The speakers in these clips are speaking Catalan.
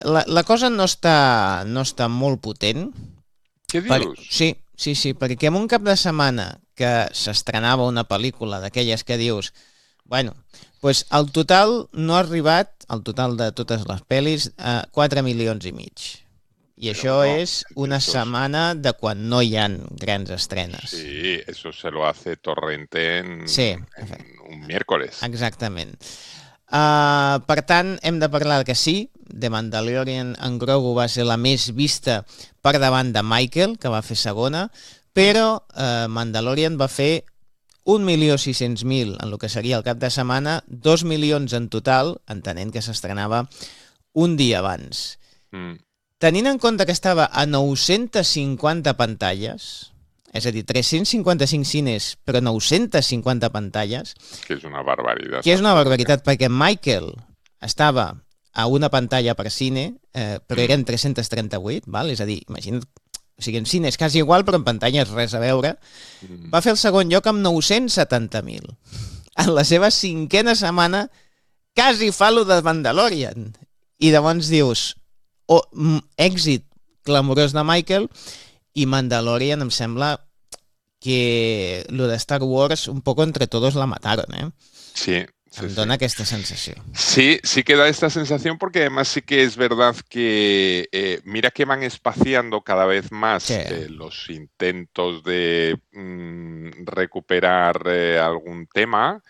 La cosa no està molt potent. Què dius? Sí, perquè en un cap de setmana que s'estrenava una pel·lícula d'aquelles que dius, bueno, pues el total no ha arribat, el total de totes les pel·lis, a 4 milions i mig. I Pero això bueno, és una eso es, setmana de quan no hi han grans estrenes. sí, eso se lo hace Torrente Sí, en un miércoles. exactament. Per tant, hem de parlar que sí, The Mandalorian en Grogu va ser la més vista per davant de Michael, que va fer segona, però Mandalorian va fer 1.600.000 en el que seria el cap de setmana, 2 milions en total, entenent que s'estrenava un dia abans. Mm, Tenint en compte que estava a 950 pantalles, és a dir, 355 cines, però 950 pantalles, que és una barbaritat. que és una barbaritat, perquè Michael estava a una pantalla per cine, però eren 338, val? És a dir, imagina't, o sigui, en cine és quasi igual, però en pantalla és res a veure. Va fer el segon lloc amb 970.000. En la seva cinquena setmana quasi fa lo de Mandalorian. I llavors dius, èxit clamorós de Michael, i Mandalorian em sembla que lo de Star Wars un poco entre todos la mataron, ¿eh? Sí, Em dona aquesta sensació. Sí, sí que da esta sensación porque además sí que es verdad que mira que van espaciando cada vez más Sí. Los intentos de recuperar algún tema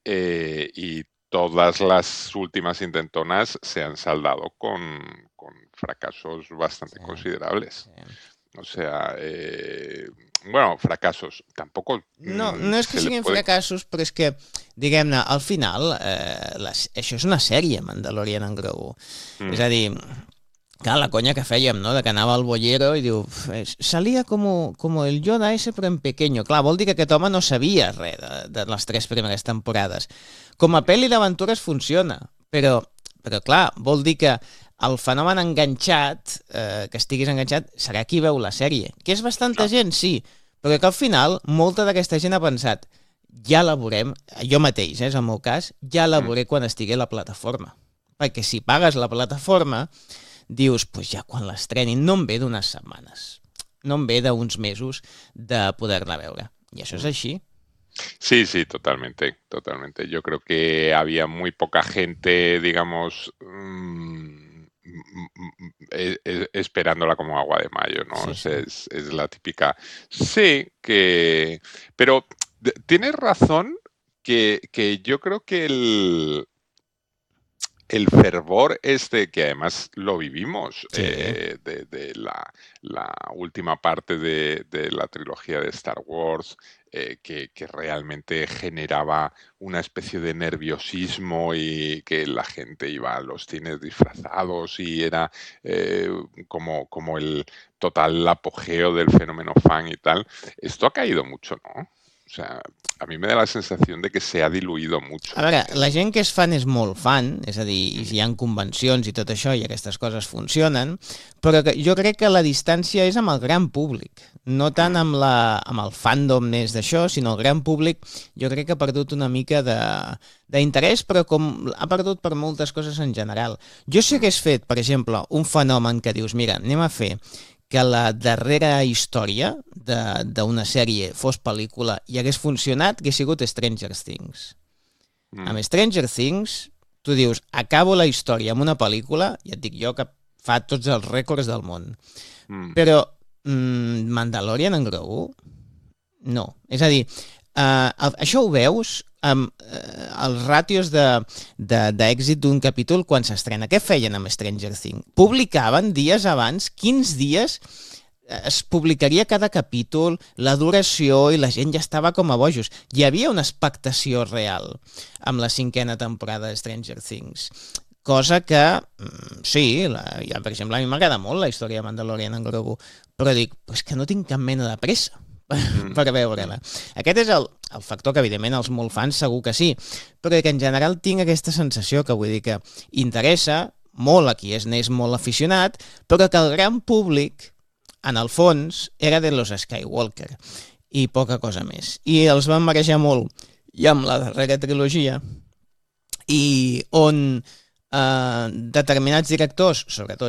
y todas las últimas intentonas se han saldado con fracasos bastante considerables. O sea, bueno, fracasos. Tampoco No és que se le siguin puede... fracassos, però és que, diguem-ne, al final, això és una sèrie, Mandalorian en Grogu. És a dir, clar, la conya que fèiem, no?, de que anava al bollero i diu, salía como el Yoda ese però en pequeño. Clar, vol dir que aquest home no sabia res de les 3 primeres temporades. Com a pel·li d'aventures funciona, però clar, vol dir que el fenomen enganxat, que estiguis enganxat, serà qui veu la sèrie. Que és bastanta gent, sí, però que al final molta d'aquesta gent ha pensat, ja la veurem, jo mateix, és el meu cas, ja la veuré quan estigui a la plataforma. Perquè si pagues la plataforma, dius, pues ja quan l'estrenin, no em ve d'unes setmanes, no em ve d'uns mesos de poder-la veure. I això és així. Sí, sí, totalmente, totalmente. Yo creo que había muy poca gente, digamos, esperándola como agua de mayo, ¿no? Sí. Es la típica. Sí, que... Pero tienes razón que yo creo que el fervor este, que además lo vivimos Sí. de la última parte de la trilogía de Star Wars, que realmente generaba una especie de nerviosismo y que la gente iba a los cines disfrazados y era como el total apogeo del fenómeno fan y tal. Esto ha caído mucho, ¿no? O sea, a mi me da la sensació de que se ha diluïdo mucho. A veure, la gent que és fan és molt fan, és a dir, hi ha convencions i tot això i aquestes coses funcionen, però jo crec que la distància és amb el gran públic, no tant amb el fandom més d'això, sinó el gran públic jo crec que ha perdut una mica d'interès, però com ha perdut per moltes coses en general. Jo sí que hagués fet, per exemple, un fenomen que dius, mira, anem a fer que la darrera història d'una sèrie fos pel·lícula i hagués funcionat, hagués sigut Stranger Things. Amb Stranger Things, tu dius, acabo la història amb una pel·lícula, i et dic jo que fa tots els rècords del món. Però Mandalorian en Grogu? No. És a dir, això ho veus amb els ràtios d'èxit d'un capítol quan s'estrena. Què feien amb Stranger Things? Publicaven dies abans, 15 dies, es publicaria cada capítol, la duració, i la gent ja estava com a bojos. Hi havia una expectació real amb la 5a temporada de Stranger Things. Cosa que, sí, per exemple, a mi m'agrada molt la història de Mandalorian en Grogu, però dic, és que no tinc cap mena de pressa per veure-la. Aquest és el factor que, evidentment, els molt fans segur que sí, però que en general tinc aquesta sensació que vull dir que interessa molt a qui n'és molt aficionat, però que el gran públic, en el fons, era de los Skywalker i poca cosa més. I els van marejar molt, i amb la darrera trilogia, i on determinats directors, sobretot